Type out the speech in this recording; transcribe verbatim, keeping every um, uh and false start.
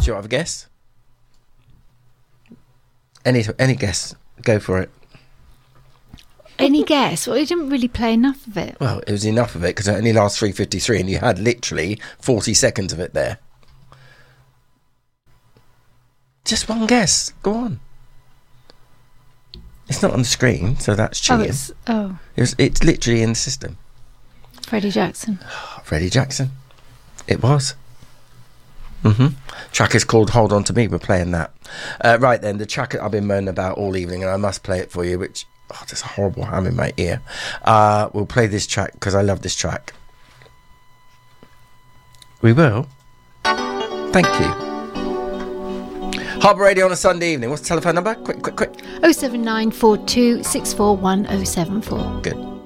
you have a guess? Any any guess? Go for it. Any guess? Well, you didn't really play enough of it. Well, it was enough of it because it only lasts three fifty-three and you had literally forty seconds of it there. Just one guess. Go on. It's not on the screen, so that's cheating. Oh, it's, oh. It was, it's literally in the system. Freddie Jackson. Freddie Jackson. It was. Mm-hmm. Track is called Hold On To Me. We're playing that. Uh, right then, the track I've been moaning about all evening, and I must play it for you, which... Oh, there's a horrible ham in my ear. Uh, we'll play this track because I love this track. We will. Thank you. Harbour Radio on a Sunday evening. What's the telephone number? Quick, quick, quick. oh seven nine four two six four one oh seven four. Good.